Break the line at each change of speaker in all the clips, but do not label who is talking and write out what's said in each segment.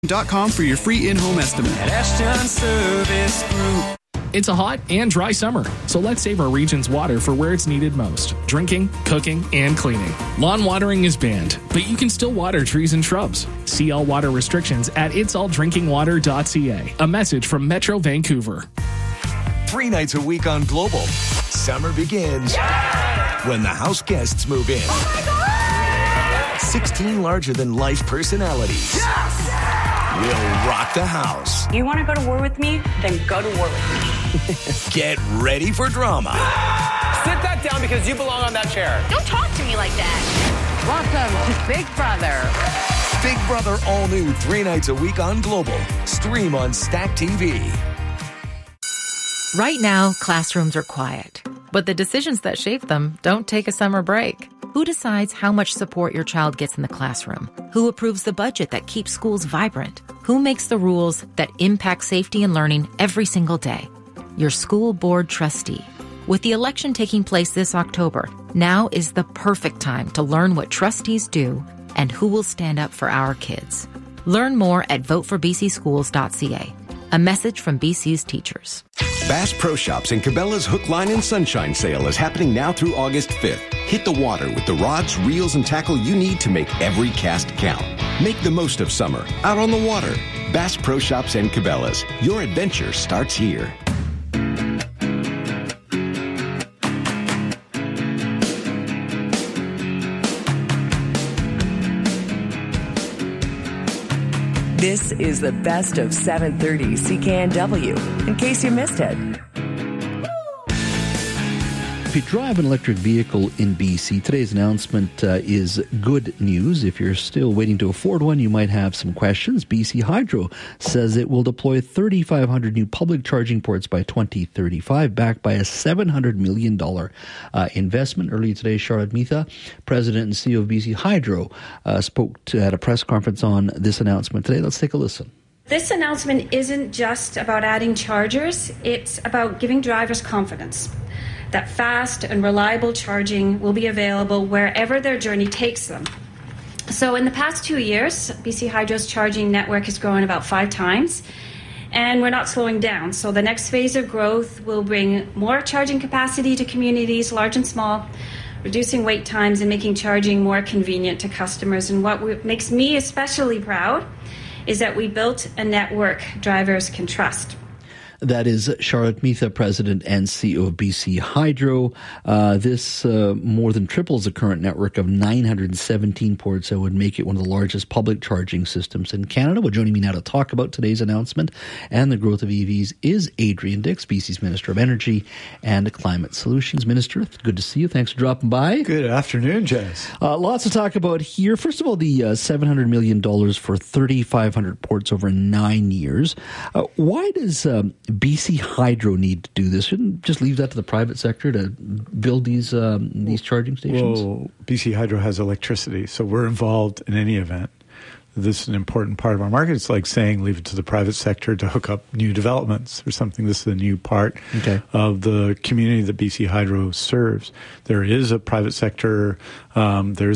.com for your free in-home estimate.
At Ashton Service Group.
It's a hot and dry summer, so let's save our region's water for where it's needed most: drinking, cooking, and cleaning. Lawn watering is banned, but you can still water trees and shrubs. See all water restrictions at itsalldrinkingwater.ca. A message from Metro Vancouver.
3 nights a week on Global. Summer begins when the house guests move in.
Oh my God!
16 larger-than-life personalities. Will rock the house.
You want to go to war with me? Then go to war with me.
Get ready for drama.
Sit that down because you belong on that chair.
Don't talk to me like that.
Welcome to Big Brother.
Big Brother all new 3 nights a week on Global. Stream on Stack TV.
Right now, classrooms are quiet, but the decisions that shape them don't take a summer break. Who decides how much support your child gets in the classroom? Who approves the budget that keeps schools vibrant? Who makes the rules that impact safety and learning every single day? Your school board trustee. With the election taking place this October, now is the perfect time to learn what trustees do and who will stand up for our kids. Learn more at votefordbcschools.ca. A message from BC's teachers.
Bass Pro Shops and Cabela's Hook, Line, and Sunshine sale is happening now through August 5th. Hit the water with the rods, reels, and tackle you need to make every cast count. Make the most of summer out on the water. Bass Pro Shops and Cabela's. Your adventure starts here.
This is the best of 730 CKNW, in case you missed it.
If you drive an electric vehicle in BC, today's announcement is good news. If you're still waiting to afford one, you might have some questions. BC Hydro says it will deploy 3,500 new public charging ports by 2035, backed by a $700 million investment. Earlier today, Charlotte Mitha, President and CEO of BC Hydro, spoke at a press conference on this announcement today. Let's take a listen.
This announcement isn't just about adding chargers. It's about giving drivers confidence that fast and reliable charging will be available wherever their journey takes them. So in the past 2 years, BC Hydro's charging network has grown about 5 times, and we're not slowing down. So the next phase of growth will bring more charging capacity to communities, large and small, reducing wait times and making charging more convenient to customers. And what makes me especially proud is that we built a network drivers can trust.
That is Charlotte Mitha, President and CEO of BC Hydro. This more than triples the current network of 917 ports that would make it one of the largest public charging systems in Canada. Well, joining me now to talk about today's announcement and the growth of EVs is Adrian Dix, BC's Minister of Energy and Climate Solutions. Minister, good to see you. Thanks for dropping by.
Good afternoon, Jess.
Lots to talk about here. First of all, the $700 million for 3,500 ports over 9 years. Why does BC Hydro need to do this? Shouldn't just leave that to the private sector to build these charging stations?
Well, BC Hydro has electricity, so we're involved in any event. This is an important part of our market. It's like saying leave it to the private sector to hook up new developments or something. This is a new part of the community that BC Hydro serves. There is a private sector number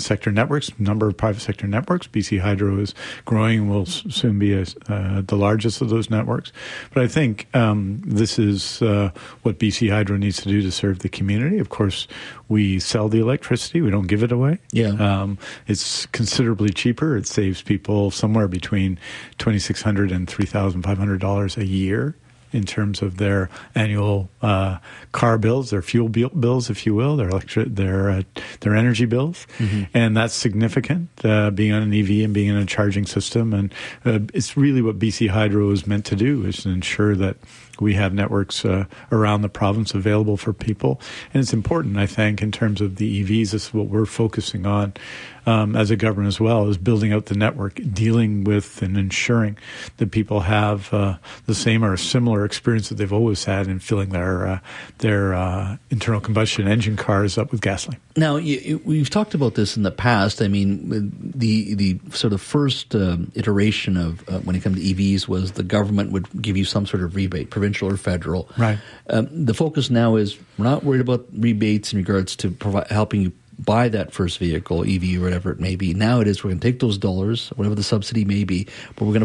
of private sector networks. BC Hydro is growing and will soon be the largest of those networks. But I think this is what BC Hydro needs to do to serve the community. Of course, we sell the electricity. We don't give it away. It's considerably cheaper. It saves people somewhere between $2,600 and $3,500 a year in terms of their annual car bills, their fuel bills, if you will, their energy bills. And that's significant, being on an EV and being in a charging system. And it's really what BC Hydro is meant to do, is to ensure that we have networks around the province available for people. And it's important, I think, in terms of the EVs. This is what we're focusing on as a government as well, is building out the network, dealing with and ensuring that people have the same or a similar experience that they've always had in filling their internal combustion engine cars up with gasoline.
Now, we've talked about this in the past. I mean, the sort of first iteration of when it comes to EVs was the government would give you some sort of rebate, provincial or federal.
Right.
The focus now is we're not worried about rebates in regards to helping you buy that first vehicle, EV or whatever it may be. Now it is, we're going to take those dollars, whatever the subsidy may be, but we're going to